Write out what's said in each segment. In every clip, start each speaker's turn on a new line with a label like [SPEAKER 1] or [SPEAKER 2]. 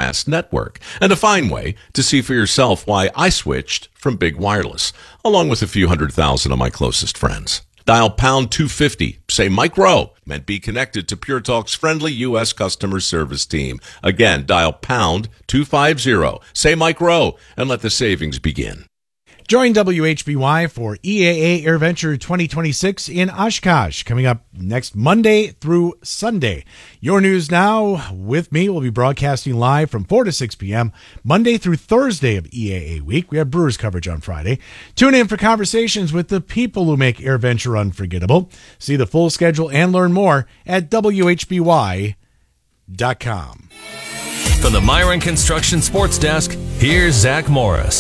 [SPEAKER 1] fast network, and a fine way to see for yourself why I switched from Big Wireless, along with a few 100,000 of my closest friends. Dial pound 250, say Mike Rowe, and be connected to Pure Talk's friendly U.S. customer service team. Again, dial pound 250, say Mike Rowe, and let the savings begin.
[SPEAKER 2] Join WHBY for EAA AirVenture 2026 in Oshkosh, coming up next Monday through Sunday. Your News Now with me will be broadcasting live from 4 to 6 p.m. Monday through Thursday of EAA week. We have Brewers coverage on Friday. Tune in for conversations with the people who make AirVenture unforgettable. See the full schedule and learn more at WHBY.com.
[SPEAKER 3] From the Myron Construction Sports Desk, here's Zach Morris.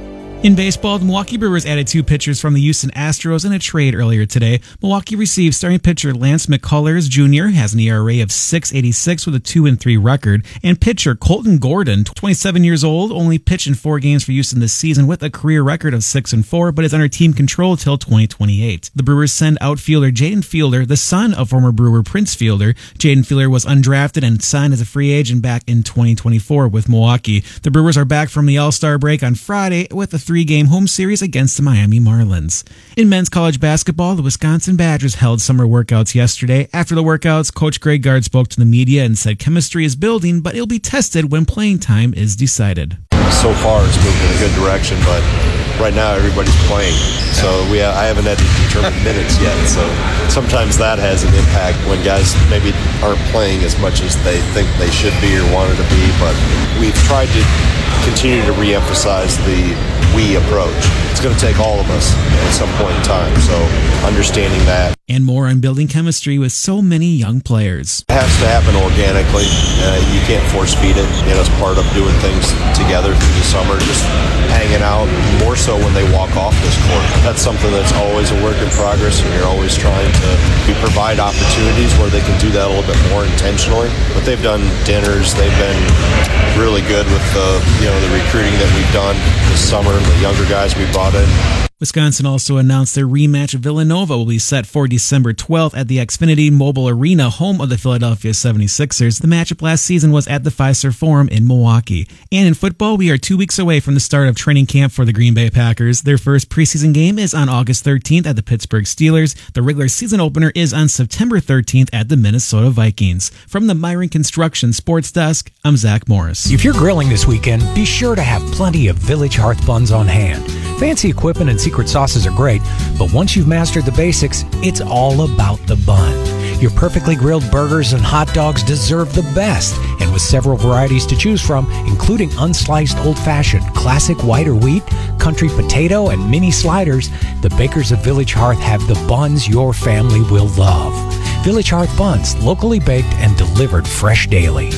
[SPEAKER 4] In baseball, the Milwaukee Brewers added 2 pitchers from the Houston Astros in a trade earlier today. Milwaukee received starting pitcher Lance McCullers Jr., has an ERA of .686 with a 2-3 record, and pitcher Colton Gordon, 27 years old, only pitched in 4 games for Houston this season with a career record of 6-4, but is under team control till 2028. The Brewers send outfielder Jaden Fielder, the son of former Brewer Prince Fielder. Jaden Fielder was undrafted and signed as a free agent back in 2024 with Milwaukee. The Brewers are back from the All-Star break on Friday with a 3-game home series against the Miami Marlins. In men's college basketball, the Wisconsin Badgers held summer workouts yesterday. After the workouts, Coach Greg Gard spoke to the media and said chemistry is building, but it'll be tested when playing time is decided.
[SPEAKER 5] So far, it's moved in a good direction, but right now everybody's playing. So I haven't had to determine minutes yet. So sometimes that has an impact when guys maybe aren't playing as much as they think they should be or wanted to be. But we've tried to continue to reemphasize the we approach. It's going to take all of us at some point in time. So understanding that.
[SPEAKER 4] And more on building chemistry with so many young players.
[SPEAKER 5] It has to happen organically. You can't force feed it. It's part of doing things together through the summer, just hanging out, more so when they walk off this court. That's something that's always a work in progress, and you're always trying to provide opportunities where they can do that a little bit more intentionally. But they've done dinners. They've been really good with the recruiting that we've done this summer, the younger guys we brought in.
[SPEAKER 4] Wisconsin also announced their rematch of Villanova will be set for December 12th at the Xfinity Mobile Arena, home of the Philadelphia 76ers. The matchup last season was at the Fiserv Forum in Milwaukee. And in football, we are 2 weeks away from the start of training camp for the Green Bay Packers. Their first preseason game is on August 13th at the Pittsburgh Steelers. The regular season opener is on September 13th at the Minnesota Vikings. From the Myron Construction Sports Desk, I'm Zach Morris.
[SPEAKER 6] If you're grilling this weekend, be sure to have plenty of Village Hearth buns on hand. Fancy equipment and secret sauces are great, but once you've mastered the basics, it's all about the bun. Your perfectly grilled burgers and hot dogs deserve the best, and with several varieties to choose from, including unsliced old-fashioned, classic white or wheat, country potato, and mini sliders, the bakers of Village Hearth have the buns your family will love. Village Hearth buns, locally baked and delivered fresh daily.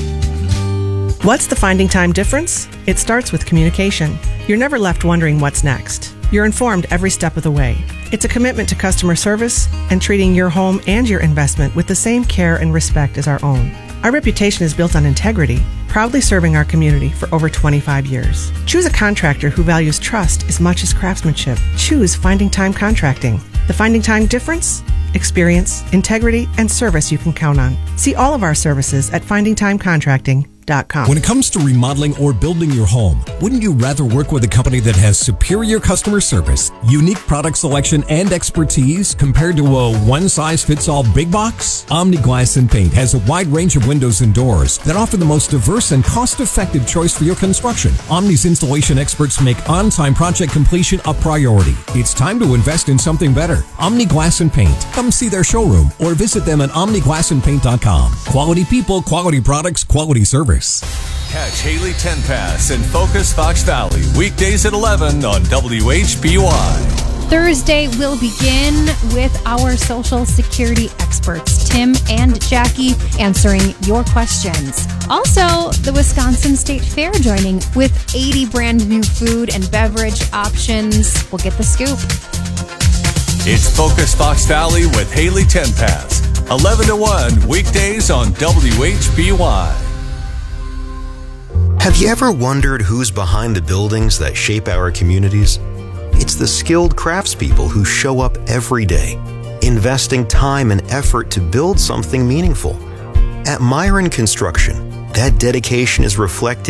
[SPEAKER 7] What's the finding time difference? It starts with communication. You're never left wondering what's next. You're informed every step of the way. It's a commitment to customer service and treating your home and your investment with the same care and respect as our own. Our reputation is built on integrity, proudly serving our community for over 25 years. Choose a contractor who values trust as much as craftsmanship. Choose Finding Time Contracting. The Finding Time difference? Experience, integrity, and service you can count on. See all of our services at findingtimecontracting.com.
[SPEAKER 8] When it comes to remodeling or building your home, wouldn't you rather work with a company that has superior customer service, unique product selection, and expertise compared to a one-size-fits-all big box? Omni Glass and Paint has a wide range of windows and doors that offer the most diverse and cost-effective choice for your construction. Omni's installation experts make on-time project completion a priority. It's time to invest in something better. Omni Glass and Paint. Come see their showroom or visit them at omniglassandpaint.com. Quality people, quality products, quality service.
[SPEAKER 3] Catch Haley Tenpass and Focus Fox Valley weekdays at 11 on WHBY.
[SPEAKER 9] Thursday will begin with our Social Security experts, Tim and Jackie, answering your questions. Also, the Wisconsin State Fair joining with 80 brand new food and beverage options. We'll get the scoop.
[SPEAKER 3] It's Focus Fox Valley with Haley Tenpass, 11 to 1 weekdays on WHBY.
[SPEAKER 10] Have you ever wondered who's behind the buildings that shape our communities? It's the skilled craftspeople who show up every day, investing time and effort to build something meaningful. At Myron Construction, that dedication is reflected